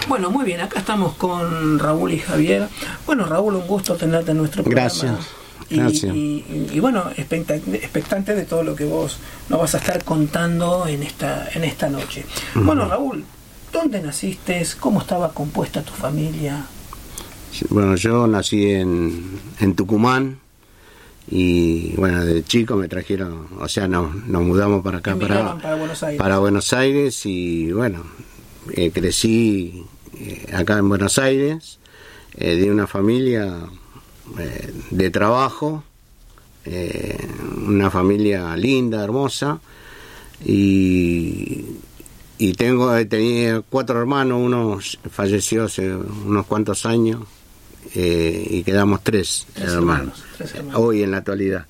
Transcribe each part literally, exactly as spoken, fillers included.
Bueno, muy bien, acá estamos con Raúl y Javier. Bueno, Raúl, un gusto tenerte en nuestro programa. Gracias. Y, Gracias. Y, y, y bueno, expectante de todo lo que vos nos vas a estar contando en esta, en esta noche. Uh-huh. Bueno, Raúl, ¿dónde naciste? ¿Cómo estaba compuesta tu familia? Bueno, yo nací en, en Tucumán y bueno, de chico me trajeron, o sea, nos, nos mudamos para acá, para, para Buenos Aires. Para Buenos Aires y bueno, eh, crecí eh, acá en Buenos Aires, eh, de una familia eh, de trabajo, eh, una familia linda, hermosa, y, y tengo tenía cuatro hermanos, uno falleció hace unos cuantos años, eh, y quedamos tres, tres hermanos, hermanos, tres hermanos hoy en la actualidad,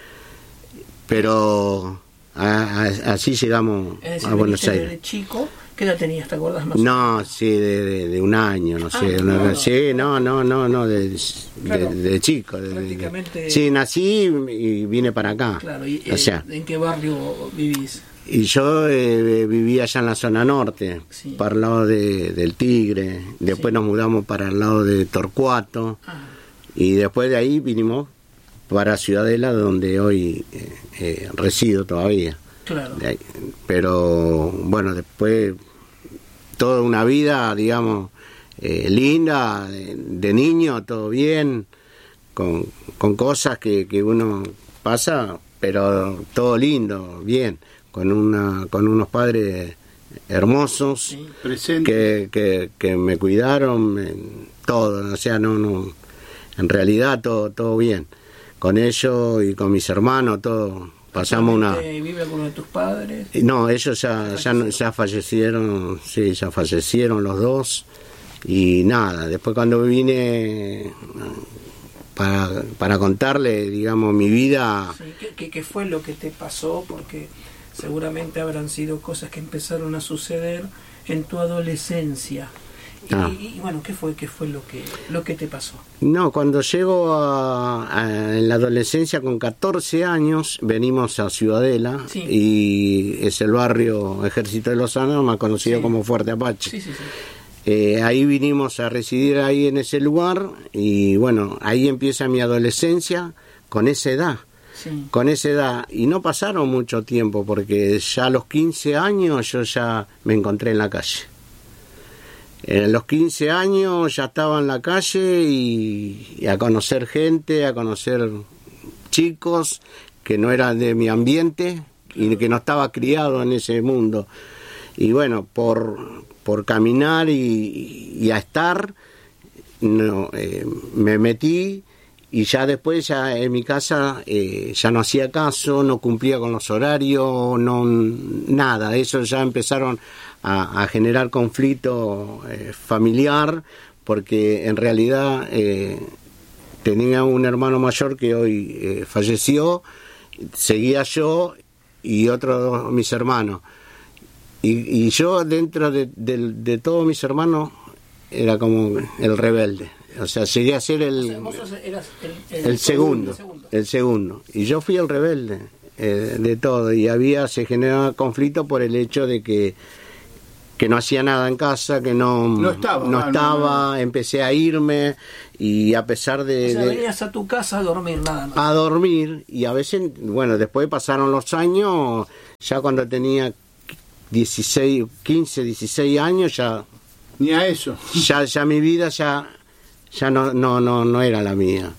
pero a, a, así llegamos es decir, a Buenos Aires. ¿De chico? ¿Qué edad tenías? ¿Te acuerdas más? No, sí, de, de, de un año, no ah, sé. Una, no. Sí, no, no, no, no, de, claro, de, de chico. De, prácticamente. De, sí, nací y vine para acá. Claro, y, o sea, ¿en qué barrio vivís? Y yo eh, vivía allá en la zona norte, sí, para el lado de, del Tigre. Después sí, nos mudamos para el lado de Torcuato. Ah. Y después de ahí vinimos para Ciudadela, donde hoy eh, eh, resido todavía. Claro. Ahí, pero bueno, después toda una vida, digamos, eh, linda, de, de niño, todo bien, con, con cosas que, que uno pasa, pero todo lindo, bien, con una con unos padres hermosos, sí, que, que, que me cuidaron, en todo, o sea, no, no, en realidad todo, todo bien, con ellos y con mis hermanos, todo. Pasamos una. ¿Vive alguno de tus padres? No, ellos ya, ya, ya fallecieron, sí, ya fallecieron los dos. Y nada, después cuando vine para, para contarle, digamos, mi vida. Sí, ¿qué, qué, ¿Qué fue lo que te pasó? Porque seguramente habrán sido cosas que empezaron a suceder en tu adolescencia. Y, ah. y, y bueno, ¿qué fue qué fue lo que lo que te pasó? No, cuando llego a, a, en la adolescencia con catorce años, venimos a Ciudadela, sí, y es el barrio Ejército de Lozano, más conocido, sí, como Fuerte Apache. Sí, sí, sí. Eh, ahí vinimos a residir ahí en ese lugar y bueno, ahí empieza mi adolescencia con esa edad. Sí. Con esa edad, y no pasaron mucho tiempo porque ya a los quince años yo ya me encontré en la calle. En los quince años ya estaba en la calle y, y a conocer gente, a conocer chicos que no eran de mi ambiente y que no estaba criado en ese mundo. Y bueno, por, por caminar y, y a estar, no, eh, me metí y ya después ya en mi casa eh, ya no hacía caso, no cumplía con los horarios, no nada. Eso ya empezaron a, a generar conflicto eh, familiar, porque en realidad eh, tenía un hermano mayor que hoy eh, falleció, seguía yo y otros mis hermanos. Y, y yo dentro de, de, de todos mis hermanos era como el rebelde. O sea, llegué a ser el, o sea, vos eras el, el, el, segundo, el segundo, el segundo. Y yo fui el rebelde eh, de todo. Y había, se generaba conflicto por el hecho de que, que no hacía nada en casa, que no, no estaba. No ah, estaba no, no. Empecé a irme y a pesar de... O sea, de, venías a tu casa a dormir nada más. A dormir. Y a veces, bueno, después pasaron los años, ya cuando tenía dieciséis, quince, dieciséis años, ya... Ni a eso. Ya, ya mi vida ya... ya no no no no era la mía,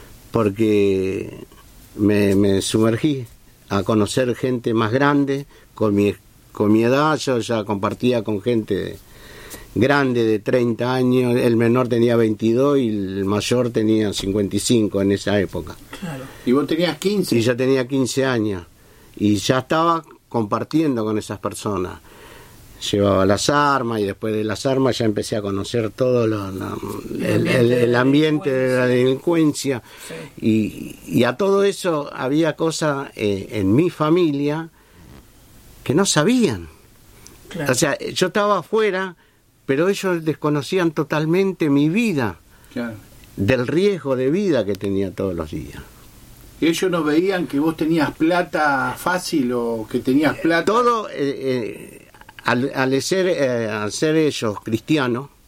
porque me, me sumergí a conocer gente más grande con mi con mi edad. Yo ya compartía con gente grande de treinta años, el menor tenía veintidós y el mayor tenía cincuenta y cinco en esa época. Claro. ¿Y vos tenías quince? Y yo tenía quince años y ya estaba compartiendo con esas personas. Llevaba las armas y después de las armas ya empecé a conocer todo lo, lo, el, el, el ambiente de la delincuencia, sí. y, y a todo eso había cosas eh, en mi familia que no sabían. Claro. O sea, yo estaba afuera, pero ellos desconocían totalmente mi vida, claro, del riesgo de vida que tenía todos los días. ¿Ellos no veían que vos tenías plata fácil o que tenías plata? Todo... Eh, eh, Al, al, ser, eh, al ser ellos cristianos,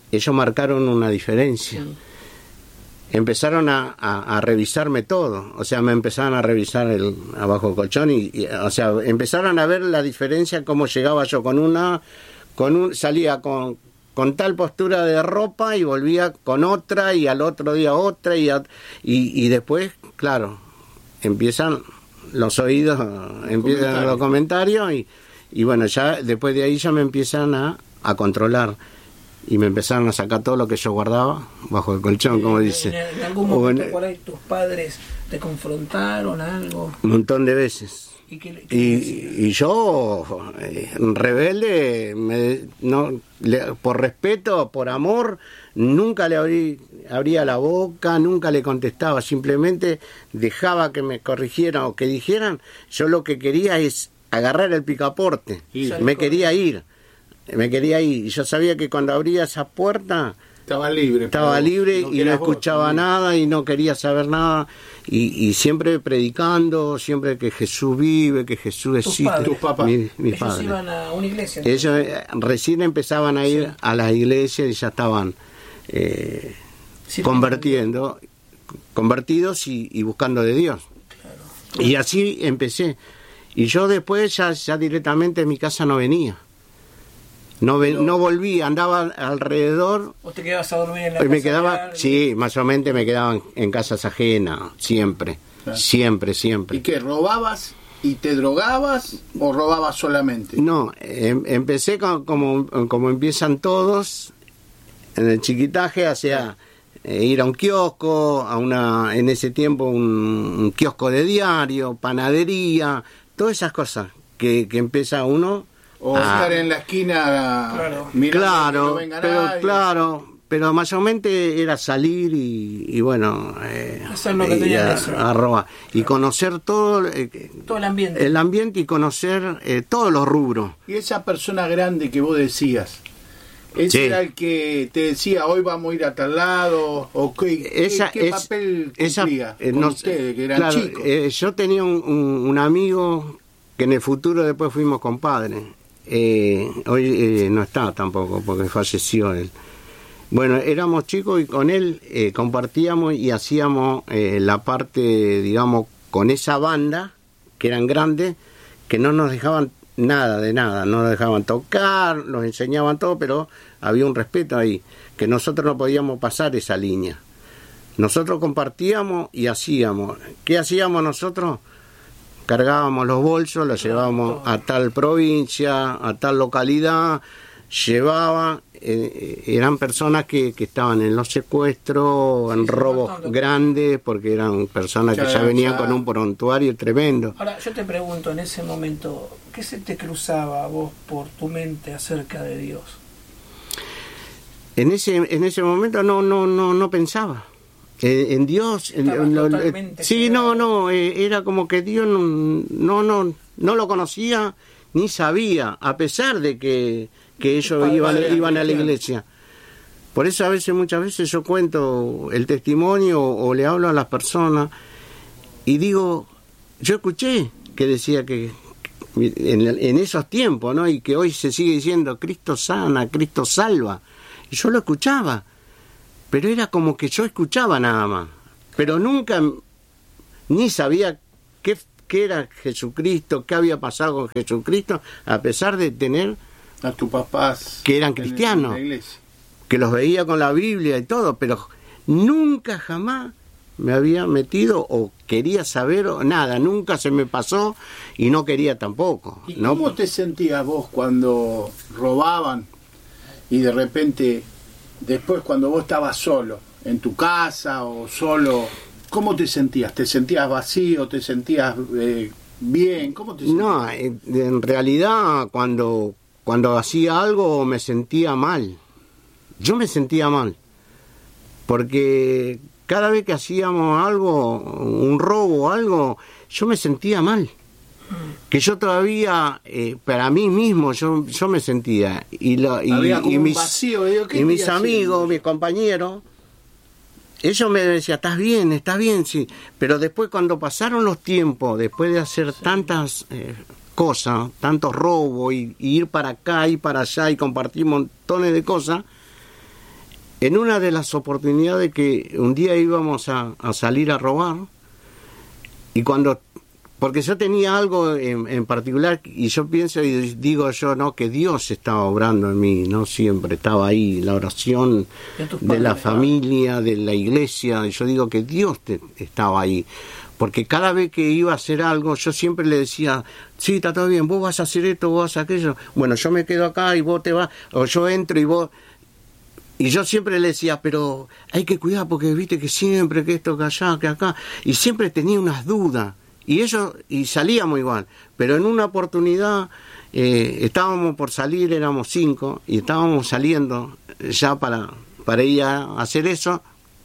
ellos marcaron una diferencia. Sí. Empezaron a, a, a revisarme todo, o sea, me empezaron a revisar el abajo del colchón y, y, o sea, empezaron a ver la diferencia, cómo llegaba yo con una, con un, salía con, con tal postura de ropa y volvía con otra y al otro día otra y, a, y, y después, claro, empiezan los oídos, empiezan los comentarios y, y bueno, ya después de ahí ya me empiezan a, a controlar. Y me empezaron a sacar todo lo que yo guardaba bajo el colchón, como dice. ¿En, en algún momento en, por ahí tus padres te confrontaron algo? Un montón de veces. ¿Y, qué, qué y, y yo, eh, rebelde, me, no, le, por respeto, por amor, nunca le abrí, abría la boca, nunca le contestaba, simplemente dejaba que me corrigieran o que dijeran. Yo lo que quería es agarrar el picaporte, y me quería ir. Me quería ir y yo sabía que cuando abría esa puerta estaba libre, estaba libre no y no escuchaba vos, nada y no quería saber nada y, y siempre predicando, siempre que Jesús vive, que Jesús existe. ¿Tus papás? Mi, mis Ellos padres. Iban a una iglesia. Entonces. Ellos eh, recién empezaban a ir sí. a las iglesias y ya estaban eh, sí, convirtiendo, convertidos y, y buscando de Dios. Claro. Y así empecé. Y yo después ya, ya directamente en mi casa no venía. No, ve, no volví, andaba alrededor. ¿O te quedabas a dormir en la me casa? Quedaba, sí, más o menos me quedaba en casas ajenas, siempre, claro. siempre, siempre. ¿Y qué, robabas y te drogabas o robabas solamente? No, em, empecé con, como, como empiezan todos, en el chiquitaje, hacia eh, ir a un kiosco, a una, en ese tiempo un, un kiosco de diario, panadería, todas esas cosas que, que empieza uno... O ah, estar en la esquina claro, mirando claro, que no venga pero nadie. Claro, pero mayormente era salir y, y bueno, eh, eso es lo que y, a, a a robar y conocer todo, eh, todo el ambiente, el ambiente y conocer eh, todos los rubros. Y esa persona grande que vos decías, ese sí. era el que te decía hoy vamos a ir a tal lado o qué, esa, qué, qué es, papel esa, cumplía eh, con no, ustedes que eran claro, chicos. Eh, yo tenía un, un, un amigo que en el futuro después fuimos compadres. Eh, hoy eh, no está tampoco porque falleció él. Bueno, éramos chicos y con él eh, compartíamos y hacíamos eh, la parte, digamos, con esa banda que eran grandes, que no nos dejaban nada de nada, no nos dejaban tocar, nos enseñaban todo, pero había un respeto ahí, que nosotros no podíamos pasar esa línea. Nosotros compartíamos y hacíamos. ¿Qué hacíamos nosotros? Cargábamos los bolsos, los llevábamos a tal provincia, a tal localidad, llevaba, eh, eran personas que, que estaban en los secuestros, en sí, robos grandes, porque eran personas que ya venían con un prontuario tremendo. Ahora, yo te pregunto, en ese momento, ¿qué se te cruzaba a vos por tu mente acerca de Dios? En ese, en ese momento no, no, no, no pensaba. En, en Dios, en, lo, sí, no, no, eh, era como que Dios no, no, no, no lo conocía ni sabía, a pesar de que, que ellos iban, iban a la iglesia. Por eso a veces, muchas veces yo cuento el testimonio o, o le hablo a las personas y digo, yo escuché que decía que en, en esos tiempos, ¿no? Y que hoy se sigue diciendo Cristo sana, Cristo salva. Y yo lo escuchaba. Pero era como que yo escuchaba nada más, pero nunca ni sabía qué, qué era Jesucristo, qué había pasado con Jesucristo, a pesar de tener a tus papás que eran cristianos, que los veía con la Biblia y todo, pero nunca jamás me había metido o quería saber o nada, nunca se me pasó y no quería tampoco. ¿Y ¿no? cómo te sentías vos cuando robaban y de repente... Después, cuando vos estabas solo, en tu casa o solo, ¿cómo te sentías? ¿Te sentías vacío? ¿Te sentías eh, bien? ¿Cómo te sentías? No, en realidad, cuando, cuando hacía algo me sentía mal. Yo me sentía mal. Porque cada vez que hacíamos algo, un robo o algo, yo me sentía mal. Que yo todavía, eh, para mí mismo, yo yo me sentía. Y, lo, y, y mis, vacío, digo, y mis amigos, haciendo? mis compañeros, ellos me decían, estás bien, estás bien, sí. Pero después, cuando pasaron los tiempos, después de hacer sí. tantas eh, cosas, tantos robos, y, y ir para acá y para allá, y compartir montones de cosas, en una de las oportunidades que un día íbamos a, a salir a robar, y cuando, porque yo tenía algo en, en particular, y yo pienso y digo yo, no, que Dios estaba obrando en mí, no siempre estaba ahí, la oración de la familia, de la iglesia, y yo digo que Dios te, estaba ahí. Porque cada vez que iba a hacer algo, yo siempre le decía, sí, está todo bien, vos vas a hacer esto, vos vas a aquello. Bueno, yo me quedo acá y vos te vas, o yo entro y vos... Y yo siempre le decía, pero hay que cuidar porque viste que siempre, que esto, que allá, que acá. Y siempre tenía unas dudas. Y eso, y salíamos igual. Pero en una oportunidad, eh, estábamos por salir, éramos cinco, y estábamos saliendo ya para, para ir a hacer eso.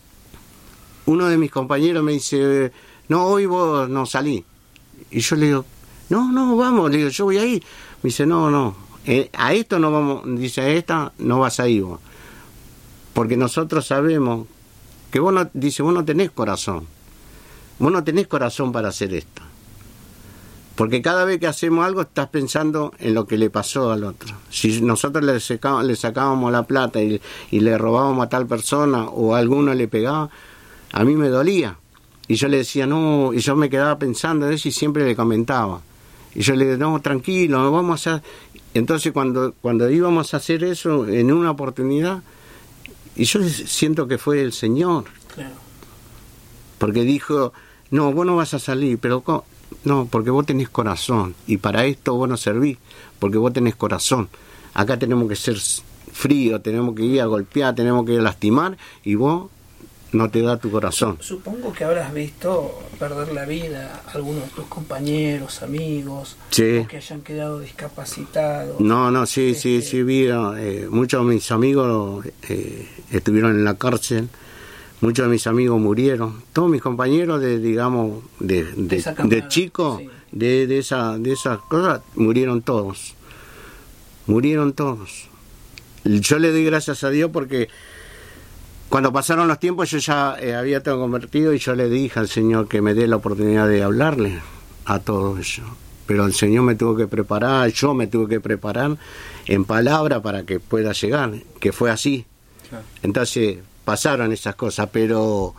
Uno de mis compañeros me dice... no, hoy vos no salí. Y yo le digo, no, no, vamos, le digo, yo voy a ir. Me dice, no, no, eh, a esto no vamos, dice, a esta no vas a ir vos. Porque nosotros sabemos que vos no, dice, vos no tenés corazón. Vos no tenés corazón para hacer esto. Porque cada vez que hacemos algo estás pensando en lo que le pasó al otro. Si nosotros le, sacábamos, le sacábamos la plata y, y le robábamos a tal persona o a alguno le pegaba, a mí me dolía. Y yo le decía, no, y yo me quedaba pensando en eso y siempre le comentaba. Y yo le decía, no, tranquilo, no vamos a hacer... Entonces cuando, cuando íbamos a hacer eso en una oportunidad, y yo siento que fue el Señor. Claro. Porque dijo, no, vos no vas a salir, pero ¿cómo? No, porque vos tenés corazón. Y para esto vos no servís, porque vos tenés corazón. Acá tenemos que ser fríos, tenemos que ir a golpear, tenemos que ir a lastimar, y vos... no te da tu corazón. Supongo que habrás visto perder la vida a algunos de tus compañeros, amigos, sí. O que hayan quedado discapacitados. No, no, sí, este... sí, sí, vi. Eh, muchos de mis amigos eh, estuvieron en la cárcel, muchos de mis amigos murieron, todos mis compañeros de, digamos, de, de, de, de chicos, sí. de, de, esa, de esas cosas, murieron todos. Murieron todos. Yo le doy gracias a Dios porque cuando pasaron los tiempos yo ya eh, había todo convertido y yo le dije al Señor que me dé la oportunidad de hablarle a todo eso. Pero el Señor me tuvo que preparar, yo me tuve que preparar en palabra para que pueda llegar, que fue así. Claro. Entonces pasaron esas cosas, pero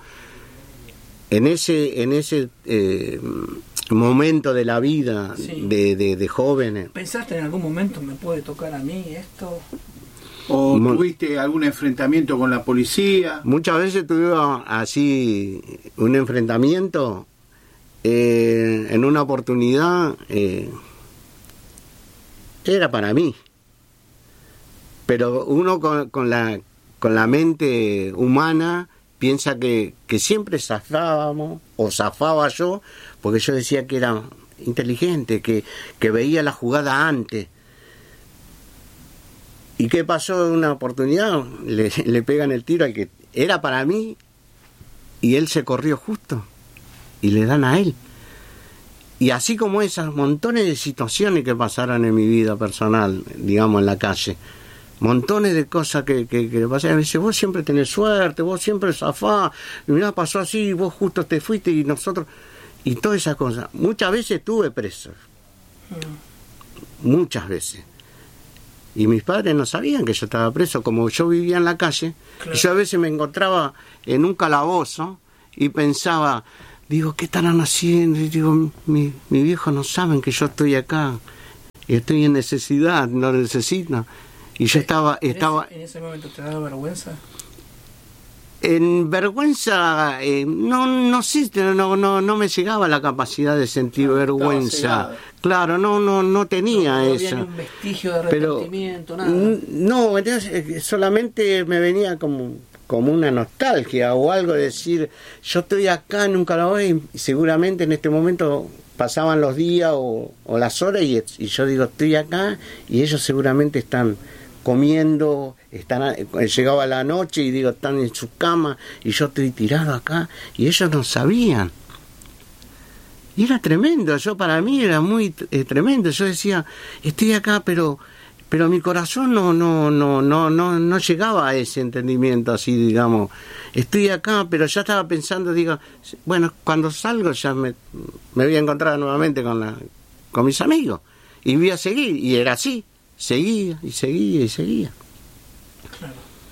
en ese en ese eh, momento de la vida, sí. de, de, de jóvenes... ¿Pensaste en algún momento me puede tocar a mí esto? ¿O tuviste algún enfrentamiento con la policía? Muchas veces tuve así un enfrentamiento. Eh, en una oportunidad eh, era para mí. Pero uno con, con, la, con la mente humana piensa que, que siempre zafábamos, o zafaba yo, porque yo decía que era inteligente, que, que veía la jugada antes. ¿Y qué pasó en una oportunidad? Le, le pegan el tiro al que era para mí y él se corrió justo y le dan a él. Y así como esas montones de situaciones que pasaron en mi vida personal, digamos, en la calle, montones de cosas que, que, que pasaron. Me dice, vos siempre tenés suerte, vos siempre zafás, y mirá, pasó así, vos justo te fuiste y nosotros... Y todas esas cosas. Muchas veces estuve preso. Mm. Muchas veces. Y mis padres no sabían que yo estaba preso, como yo vivía en la calle. Claro. Yo a veces me encontraba en un calabozo y pensaba, digo, ¿qué estarán haciendo? Y digo, mi, mi viejo no saben que yo estoy acá, y estoy en necesidad, no necesito. Y yo estaba... ¿En, estaba ese, ¿En ese momento te daba vergüenza? En vergüenza, eh, no no sé, no, no no me llegaba la capacidad de sentir claro, vergüenza. Claro, no no no tenía no, no eso. No había ni un vestigio de arrepentimiento, pero, nada. No, entonces solamente me venía como como una nostalgia o algo de decir, yo estoy acá en un calabozo y seguramente en este momento pasaban los días o, o las horas y, y yo digo, estoy acá y ellos seguramente están comiendo, están, llegaba la noche y digo, están en su cama y yo estoy tirado acá y ellos no sabían. Y era tremendo, yo para mí era muy eh, tremendo. Yo decía, estoy acá, pero pero mi corazón no no no no no no llegaba a ese entendimiento así, digamos. Estoy acá, pero ya estaba pensando, digo, bueno, cuando salgo ya me, me voy a encontrar nuevamente con la con mis amigos y voy a seguir, y era así. Seguía y seguía y seguía. Claro.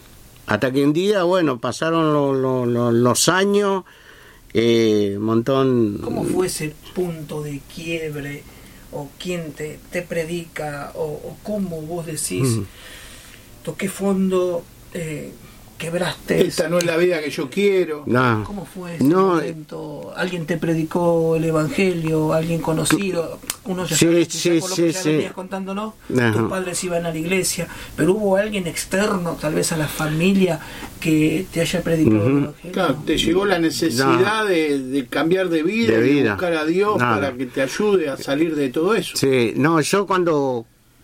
Hasta que un día, bueno, pasaron lo, lo, lo, los años, eh, montón... ¿Cómo fue ese punto de quiebre? ¿O quién te, te predica? O, ¿O cómo vos decís, mm. toqué fondo, eh, quebraste? Esta no es la vida que yo quiero. No. ¿Cómo fue ese no. momento? ¿Alguien te predicó el evangelio? ¿Alguien conocido? Uno ya sí, sabe, sí, por lo sí, que ya sí. venías contándonos, Ajá. tus padres iban a la iglesia, pero hubo alguien externo, tal vez a la familia, que te haya predicado uh-huh. el evangelio. Claro, te llegó la necesidad no. de, de cambiar de vida, de, vida. de buscar a Dios no. para que te ayude a salir de todo eso. Sí, no, yo cuando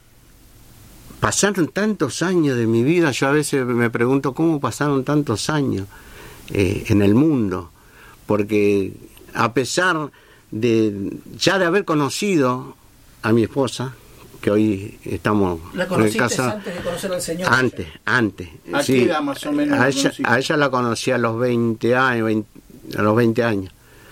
pasaron tantos años de mi vida, yo a veces me pregunto cómo pasaron tantos años eh, en el mundo, porque a pesar de ya de haber conocido a mi esposa, que hoy estamos ¿La conociste en casa, antes de conocer al Señor? Antes, antes. ¿A sí, qué edad más o menos? A ella, a ella la conocí a los veinte años, veinte, a los veinte años.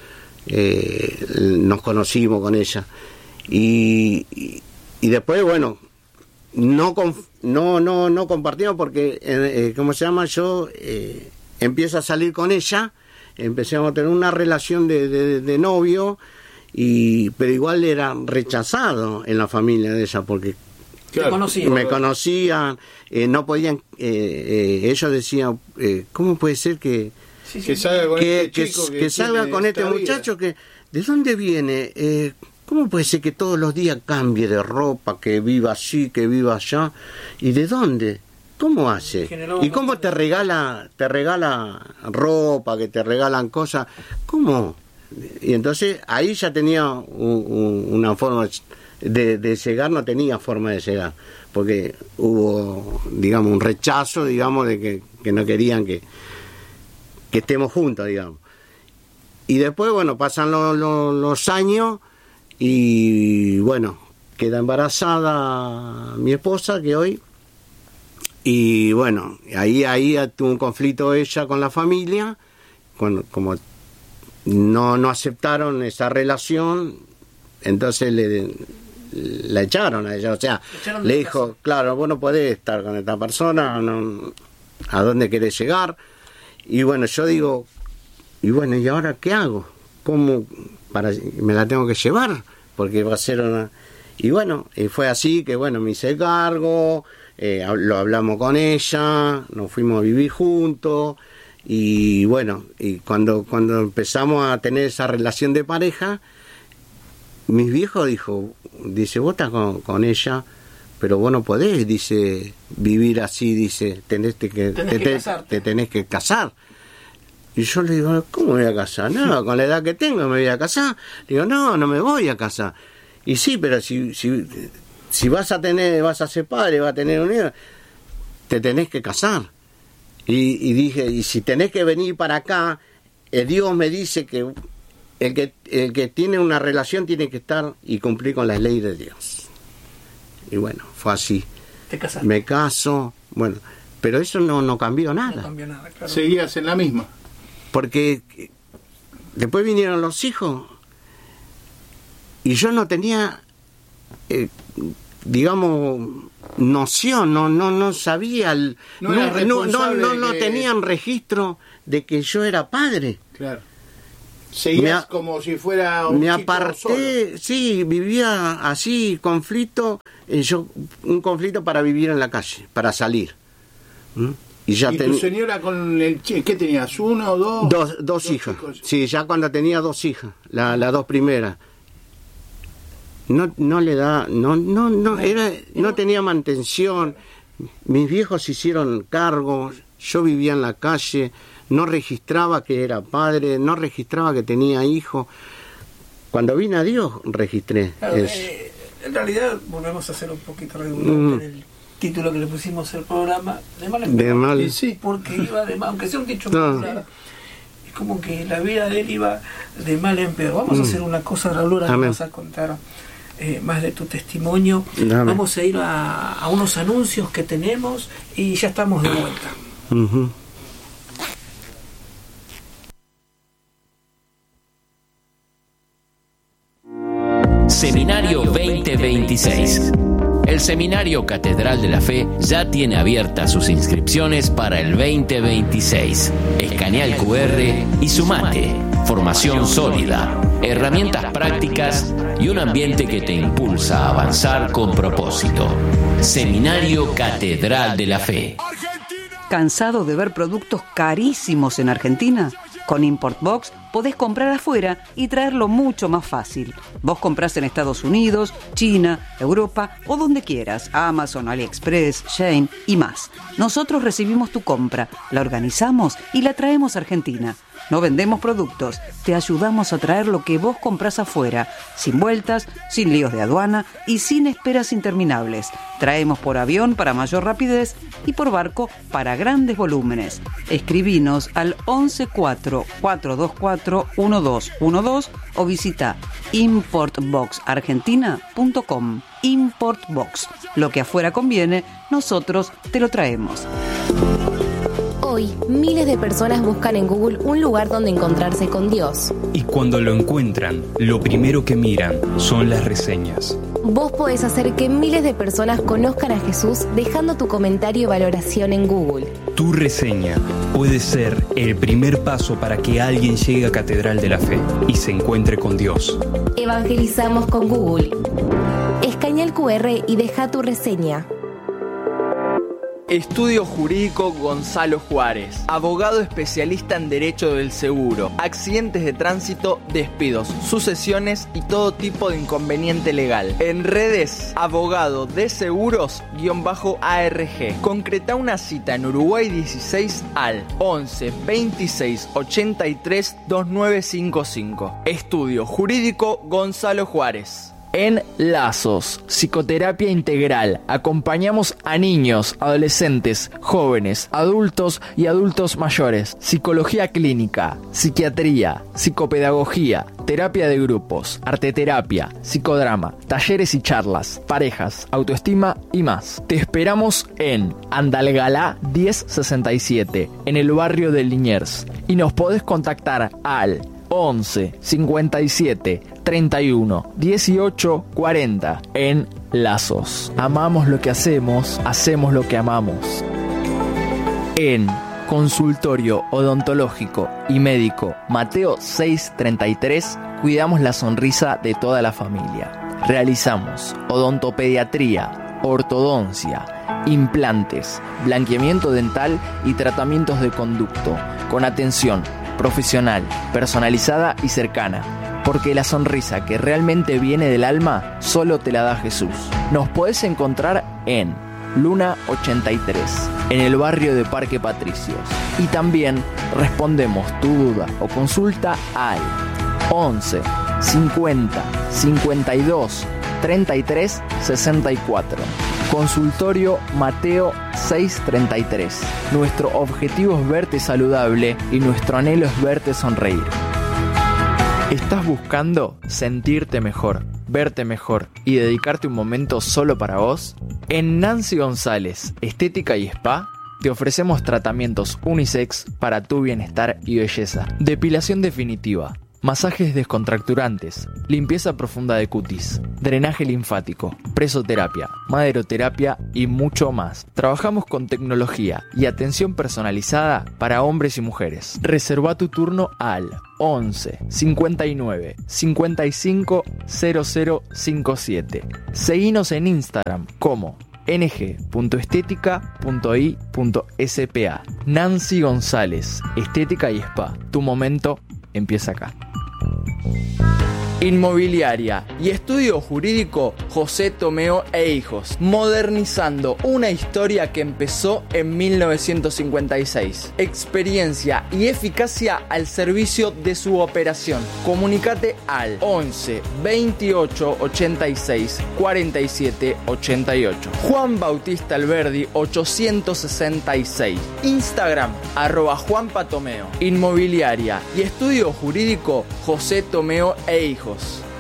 Eh, nos conocimos con ella. Y, y, y después, bueno, no no no no compartimos porque, eh, ¿cómo se llama? Yo eh, empiezo a salir con ella, empezamos a tener una relación de, de, de novio. Y pero igual era rechazado en la familia de ella porque claro, conocían, me conocían, eh, no podían, eh, eh, ellos decían, eh, ¿cómo puede ser que sí, sí, que salga con que, este, chico que, que que salga con este vida. muchacho que de dónde viene? Eh, ¿Cómo puede ser que todos los días cambie de ropa, que viva así, que viva allá? ¿Y de dónde? ¿Cómo hace? ¿Y cómo te regala, te regala ropa, que te regalan cosas? ¿Cómo? Y entonces ahí ya tenía un, un, una forma de, de llegar, no tenía forma de llegar, porque hubo, digamos, un rechazo, digamos, de que, que no querían que, que estemos juntos, digamos. Y después, bueno, pasan lo, lo, los años y, bueno, queda embarazada mi esposa, que hoy, y bueno, ahí, ahí tuvo un conflicto ella con la familia, con, como no no aceptaron esa relación, entonces le la echaron a ella, o sea, le dijo, casa. Claro, vos no podés estar con esta persona, no, ¿a dónde querés llegar? Y bueno, yo digo, y bueno, ¿y ahora qué hago? ¿Cómo para me la tengo que llevar? Porque va a ser una... Y bueno, y fue así que bueno, me hice cargo, eh, lo hablamos con ella, nos fuimos a vivir juntos. Y bueno, y cuando cuando empezamos a tener esa relación de pareja, mis viejos dijo, dice, vos estás con, con ella, pero vos no podés, dice, vivir así, dice, tenés que, tenés te, que te, te tenés que casar. Y yo le digo, ¿cómo me voy a casar? No, con la edad que tengo me voy a casar. Le digo, no, no me voy a casar. Y sí, pero si si, si vas a tener, vas a ser padre, vas a tener un hijo, te tenés que casar. Y, y dije, y si tenés que venir para acá, eh, Dios me dice que el, que el que tiene una relación tiene que estar y cumplir con las leyes de Dios. Y bueno, fue así. ¿Te casaste? Me caso, bueno, pero eso no, no cambió nada. No cambió nada, claro. Seguías en la misma. Porque después vinieron los hijos y yo no tenía, eh, digamos, noción, no no no sabía, el, no, no, no, no, no, no que... tenían registro de que yo era padre. Claro. Seguías me, como si fuera un me chico aparté, solo. Sí, vivía así, conflicto, eh, yo un conflicto para vivir en la calle, para salir. ¿Mm? Y, ya ¿Y ten... tu señora con el ¿qué tenías? ¿Uno o dos? Dos, dos, dos hijas. Chicos. Sí, ya cuando tenía dos hijas, la, las dos primeras. No, no le da, no, no, no, era, no tenía mantención. Mis viejos se hicieron cargo. Yo vivía en la calle, no registraba que era padre, no registraba que tenía hijos. Cuando vine a Dios registré claro, eso. Eh, en realidad volvemos a ser un poquito redundante mm. en el título que le pusimos al programa, de mal en peor. De mal. Sí, porque iba de mal, aunque sea un dicho no. popular, es como que la vida de él iba de mal en peor. Vamos mm. a hacer una cosa, Raúl, ahora vamos a contar eh, más de tu testimonio. Dame. Vamos a ir a, a unos anuncios que tenemos y ya estamos de vuelta. Uh-huh. Seminario veinte veintiséis. El Seminario Catedral de la Fe ya tiene abiertas sus inscripciones para el veinte veintiséis. Escanea el cu erre y sumate. Formación sólida, herramientas prácticas y un ambiente que te impulsa a avanzar con propósito. Seminario Catedral de la Fe. ¿Cansado de ver productos carísimos en Argentina? Con ImportBox podés comprar afuera y traerlo mucho más fácil. Vos comprás en Estados Unidos, China, Europa o donde quieras, Amazon, AliExpress, Shein y más. Nosotros recibimos tu compra, la organizamos y la traemos a Argentina. No vendemos productos, te ayudamos a traer lo que vos comprás afuera, sin vueltas, sin líos de aduana y sin esperas interminables. Traemos por avión para mayor rapidez y por barco para grandes volúmenes. Escribinos al once cuatro, cuatro dos cuatro, uno dos uno dos o visita import box argentina punto com. ImportBox. Lo que afuera conviene, nosotros te lo traemos. Hoy, miles de personas buscan en Google un lugar donde encontrarse con Dios. Y cuando lo encuentran, lo primero que miran son las reseñas. Vos podés hacer que miles de personas conozcan a Jesús dejando tu comentario y valoración en Google. Tu reseña puede ser el primer paso para que alguien llegue a Catedral de la Fe y se encuentre con Dios. Evangelizamos con Google. Escanea el cu erre y deja tu reseña. Estudio Jurídico Gonzalo Juárez, abogado especialista en Derecho del Seguro, accidentes de tránsito, despidos, sucesiones y todo tipo de inconveniente legal. En redes, abogado de seguros-A R G. Concreta una cita en Uruguay dieciséis al once veintiséis ochenta y tres veintinueve cincuenta y cinco. Estudio Jurídico Gonzalo Juárez. En Lazos, Psicoterapia Integral, acompañamos a niños, adolescentes, jóvenes, adultos y adultos mayores. Psicología clínica, psiquiatría, psicopedagogía, terapia de grupos, arteterapia, psicodrama, talleres y charlas, parejas, autoestima y más. Te esperamos en Andalgalá diez sesenta y siete, en el barrio de Liniers. Y nos podés contactar al once cincuenta y siete treinta y uno dieciocho cuarenta en Lazos. Amamos lo que hacemos, hacemos lo que amamos. En Consultorio Odontológico y Médico Mateo seiscientos treinta y tres, cuidamos la sonrisa de toda la familia. Realizamos odontopediatría, ortodoncia, implantes, blanqueamiento dental y tratamientos de conducto, con atención profesional, personalizada y cercana, porque la sonrisa que realmente viene del alma solo te la da Jesús. Nos podés encontrar en Luna ochenta y tres, en el barrio de Parque Patricios, y también respondemos tu duda o consulta al once cincuenta cincuenta y dos treinta y tres sesenta y cuatro. Consultorio Mateo seiscientos treinta y tres. Nuestro objetivo es verte saludable y nuestro anhelo es verte sonreír. ¿Estás buscando sentirte mejor, verte mejor y dedicarte un momento solo para vos? En Nancy González, Estética y Spa, te ofrecemos tratamientos unisex para tu bienestar y belleza. Depilación definitiva, masajes descontracturantes, limpieza profunda de cutis, drenaje linfático, presoterapia, maderoterapia y mucho más. Trabajamos con tecnología y atención personalizada para hombres y mujeres. Reserva tu turno al once cincuenta y nueve cincuenta y cinco cero cero cincuenta y siete. Seguinos en Instagram como ene ge punto estética punto i punto ese pe a. Nancy González, Estética y Spa. Tu momento empieza acá. Inmobiliaria y estudio jurídico José Tomeo e Hijos, modernizando una historia que empezó en mil novecientos cincuenta y seis. Experiencia y eficacia al servicio de su operación. Comunícate al once veintiocho ochenta y seis cuarenta y siete ochenta y ocho. Juan Bautista Alberdi ochocientos sesenta y seis. Instagram arroba Juanpa Tomeo. Inmobiliaria y estudio jurídico José Tomeo e Hijos.